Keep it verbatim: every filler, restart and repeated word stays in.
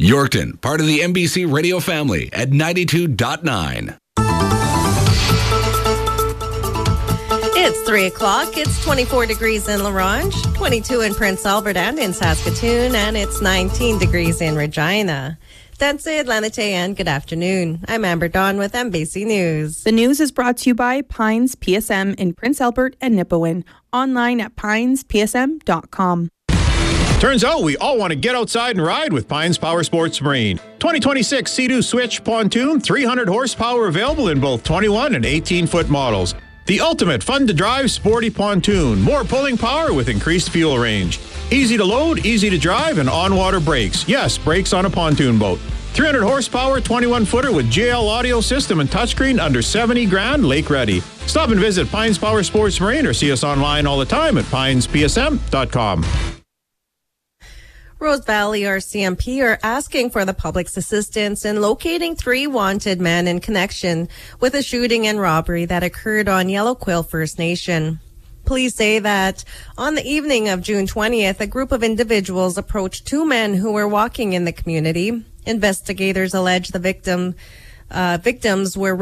Yorkton, part of the N B C radio family at ninety-two point nine. It's three o'clock. It's twenty-four degrees in La Ronge, twenty-two in Prince Albert and in Saskatoon, and it's nineteen degrees in Regina. That's it, Lanite, and good afternoon. I'm Amber Dawn with N B C News. The news is brought to you by Pines P S M in Prince Albert and Nipawin. Online at pines p s m dot com. Turns out we all want to get outside and ride with Pines Power Sports Marine. twenty twenty-six Sea-Doo Switch Pontoon, three hundred horsepower available in both twenty-one and eighteen foot models. The ultimate fun-to-drive sporty pontoon. More pulling power with increased fuel range. Easy to load, easy to drive, and on-water brakes. Yes, brakes on a pontoon boat. three hundred horsepower, twenty-one footer with J L audio system and touchscreen under seventy grand, lake ready. Stop and visit Pines Power Sports Marine or see us online all the time at pines p s m dot com. Rose Valley R C M P are asking for the public's assistance in locating three wanted men in connection with a shooting and robbery that occurred on Yellow Quill First Nation. Police say that on the evening of June twentieth, a group of individuals approached two men who were walking in the community. Investigators allege the victim, uh, victims were